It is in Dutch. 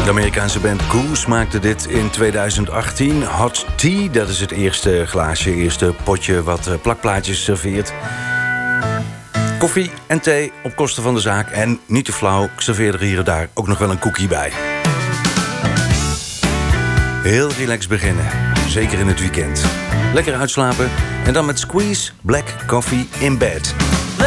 De Amerikaanse band Goose maakte dit in 2018. Hot Tea, dat is het eerste glaasje, eerste potje wat plakplaatjes serveert. Koffie en thee op kosten van de zaak. En niet te flauw, ik serveer er hier en daar ook nog wel een cookie bij. Heel relaxed beginnen, zeker in het weekend. Lekker uitslapen en dan met Squeeze Black Coffee in bed.